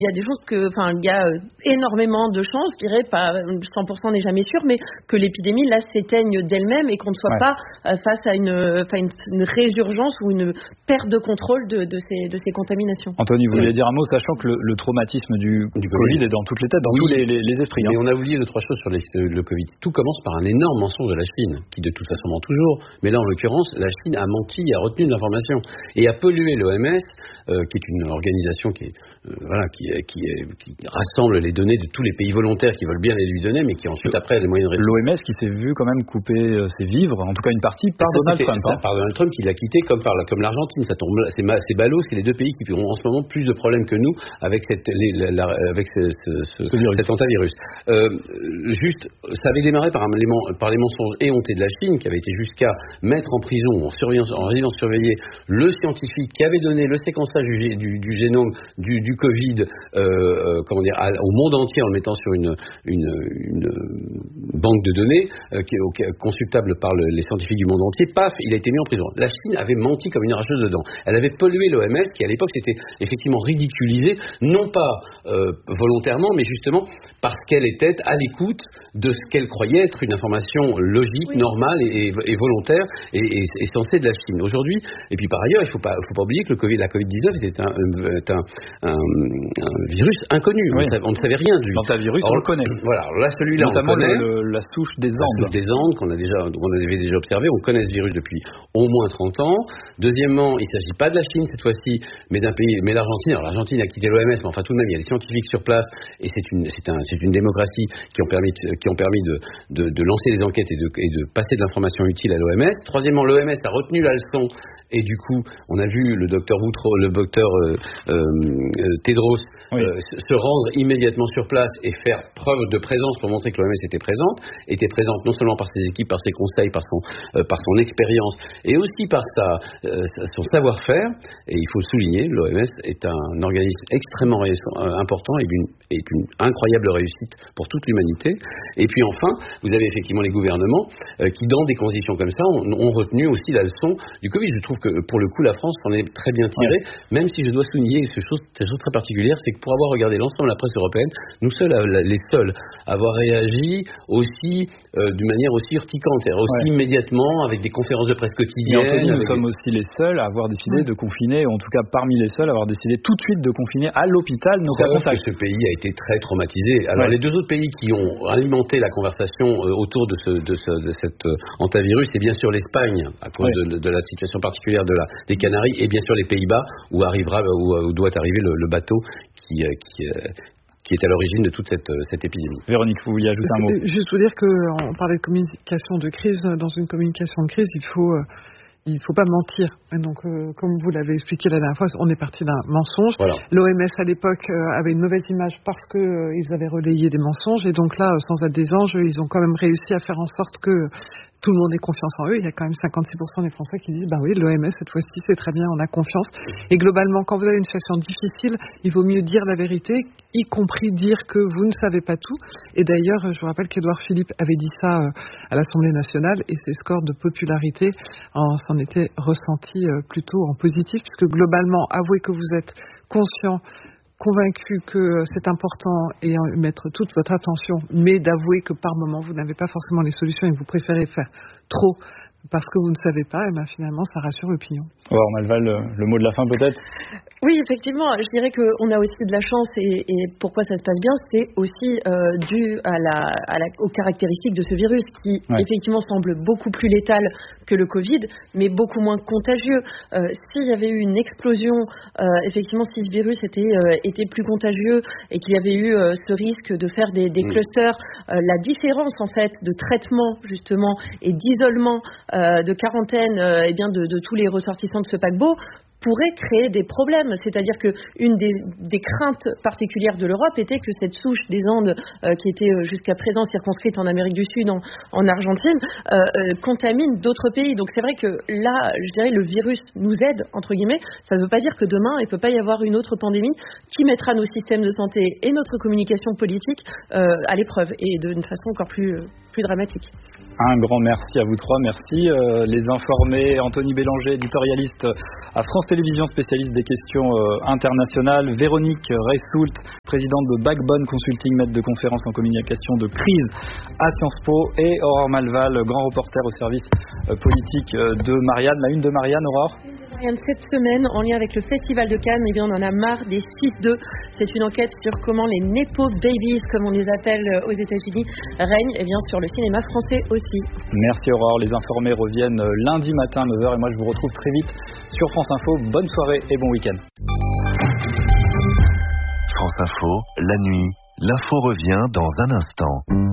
Il y a des choses il y a énormément de chances, je dirais, pas 100% n'est jamais sûr, mais que l'épidémie là s'éteigne d'elle-même et qu'on ne soit pas face à une résurgence ou une perte de contrôle de ces contaminations. Anthony, vous vouliez dire un mot, sachant que le traumatisme du Covid est dans toutes les têtes, dans tous les esprits. Mais on a oublié 2-3 choses sur le Covid. Tout commence par un énorme mensonge de la Chine, qui de toute façon ment toujours, mais là en l'occurrence, la Chine a menti, a retenu de l'information et a pollué l'OMS, qui est une organisation qui rassemble les données de tous les pays volontaires qui veulent bien les lui donner, mais qui ensuite après a les moyens de résoudre. L'OMS qui s'est vu quand même couper ses vivres, en tout cas une partie, par Donald Trump. Par Donald Trump qui l'a quitté comme l'Argentine. Ça tombe, c'est ballot, c'est les deux pays qui ont en ce moment plus de problèmes que nous avec cet hantavirus. Juste, ça avait démarré par les mensonges éhontés de la Chine, qui avait été jusqu'à mettre en prison, en résidence surveillée, le scientifique qui avait donné le séquençage du génome du Covid, au monde entier en le mettant sur une banque de données qui est consultable par les scientifiques du monde entier. Paf, il a été mis en prison. La Chine avait menti comme une arracheuse de dents. Elle avait pollué l'OMS, qui à l'époque s'était effectivement ridiculisée, non pas volontairement, mais justement parce qu'elle était à l'écoute de ce qu'elle croyait être une information logique, normale et volontaire et censée de la Chine. Aujourd'hui, et puis par ailleurs, il ne faut pas oublier que la Covid-19 était un virus inconnu. Oui. On ne savait rien de lui. L'hantavirus, on le connaît. Voilà, là celui-là, notamment on le connaît. La souche des Andes. La souche des Andes qu'on avait déjà observé. On connaît ce virus depuis au moins 30 ans. Deuxièmement, il ne s'agit pas de la Chine cette fois-ci, mais d'un pays, mais l'Argentine. Alors l'Argentine a quitté l'OMS, mais enfin tout de même, il y a des scientifiques sur place et c'est une démocratie qui ont permis de lancer des enquêtes et de passer de l'information utile à l'OMS. Troisièmement, l'OMS a retenu la leçon et du coup, on a vu le docteur Tedros se rendre immédiatement sur place et faire preuve de présence pour montrer que l'OMS était présente non seulement par ses équipes, par ses conseils, par son expérience et aussi par son savoir-faire. Et il faut souligner, l'OMS est un organisme extrêmement important et d'une incroyable réussite pour toute l'humanité. Et puis enfin, vous avez effectivement les gouvernements qui, dans des conditions comme ça, ont retenu aussi la leçon du Covid. Je trouve que pour le coup, la France en est très bien tirée, même si je dois souligner cette chose très particulière, c'est que pour avoir regardé l'ensemble de la presse européenne, nous les seuls à avoir réagi aussi d'une manière aussi urticante, c'est-à-dire aussi immédiatement avec des conférences de presse quotidiennes. Et Anthony, nous sommes aussi les seuls à avoir décidé de confiner, ou en tout cas parmi les seuls à avoir décidé tout de suite de confiner à l'hôpital nos cas contacts. Ce pays a été très traumatisé. Alors les deux autres pays qui ont alimenté la conversation autour de cet hantavirus, c'est bien sûr l'Espagne à cause de la situation particulière des Canaries, et bien sûr les Pays-Bas où doit arriver le bateau qui est à l'origine de toute cette épidémie. Véronique, vous vouliez ajouter un mot? Juste vous dire qu'on parlait de communication de crise. Dans une communication de crise, il faut pas mentir. Et donc, comme vous l'avez expliqué la dernière fois, on est parti d'un mensonge. Voilà. L'OMS à l'époque avait une mauvaise image parce que ils avaient relayé des mensonges. Et donc là, sans être des anges, ils ont quand même réussi à faire en sorte que tout le monde ait confiance en eux. Il y a quand même 56% des Français qui disent oui, l'OMS cette fois-ci c'est très bien, on a confiance. Et globalement, quand vous avez une situation difficile, il vaut mieux dire la vérité, y compris dire que vous ne savez pas tout. Et d'ailleurs, je vous rappelle qu'Édouard Philippe avait dit ça à l'Assemblée nationale, et ses scores de popularité s'en étaient ressentis plutôt en positif, puisque globalement, avouez que vous êtes conscient, convaincu que c'est important et mettre toute votre attention, mais d'avouer que par moment vous n'avez pas forcément les solutions et que vous préférez faire trop parce que vous ne savez pas, et finalement ça rassure l'opinion. Alors Malval, le mot de la fin peut-être? Oui, effectivement, je dirais qu'on a aussi de la chance et pourquoi ça se passe bien, c'est aussi dû aux caractéristiques de ce virus qui effectivement semble beaucoup plus létal que le Covid, mais beaucoup moins contagieux. S'il y avait eu une explosion, effectivement, si ce virus était plus contagieux et qu'il y avait eu ce risque de faire des clusters, la différence en fait de traitement justement et d'isolement, de quarantaine, de tous les ressortissants de ce paquebot pourrait créer des problèmes. C'est-à-dire qu'une des craintes particulières de l'Europe était que cette souche des Andes, qui était jusqu'à présent circonscrite en Amérique du Sud, en Argentine, contamine d'autres pays. Donc c'est vrai que là, je dirais, le virus nous aide, entre guillemets. Ça ne veut pas dire que demain, il ne peut pas y avoir une autre pandémie qui mettra nos systèmes de santé et notre communication politique à l'épreuve, et d'une façon encore plus plus dramatique. Un grand merci à vous trois, merci. Les informés, Anthony Bélanger, éditorialiste à France Télévisions, spécialiste des questions internationales, Véronique Reissoult, présidente de Backbone Consulting, maître de conférences en communication de crise à Sciences Po, et Aurore Malval, grand reporter au service politique de Marianne. La une de Marianne, Aurore ? Cette semaine, en lien avec le Festival de Cannes, on en a marre des 6-2. C'est une enquête sur comment les Nepo Babies, comme on les appelle aux États-Unis, règnent sur le cinéma français aussi. Merci Aurore. Les informés reviennent lundi matin à 9h et moi je vous retrouve très vite sur France Info. Bonne soirée et bon week-end. France Info, la nuit, l'info revient dans un instant.